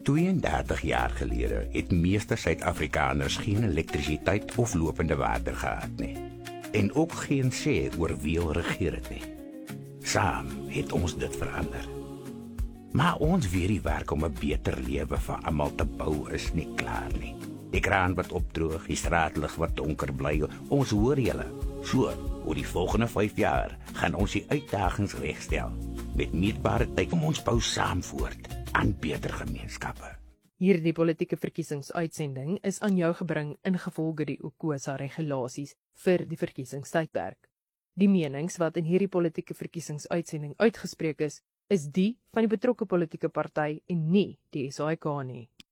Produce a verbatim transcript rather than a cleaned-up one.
tweeëndertig jaar gelede het meeste Suid-Afrikaners geen elektrisiteit of lopende water gehad nie. En ook geen sê oor wie hulle regeer het nie. Saam het ons dit verander. Maar ons weet die werk om 'n beter lewe vir almal te bou is nie klaar nie. Die kraan wat opdroog, die straatlig wat donker bly, ons hoor julle. So, oor die volgende vyf jaar gaan ons die uitdagings regstel met meetbare tyd om ons bou saam voort aan beter gemeenskappe. Hierdie politieke verkiesingsuitsending is aan jou gebring ingevolge die UKOSA regulasies vir die verkiesingstydperk. Die menings wat in hierdie politieke verkiesingsuitsending uitgespreek is, is die van die betrokke politieke party en nie die S A I K nie.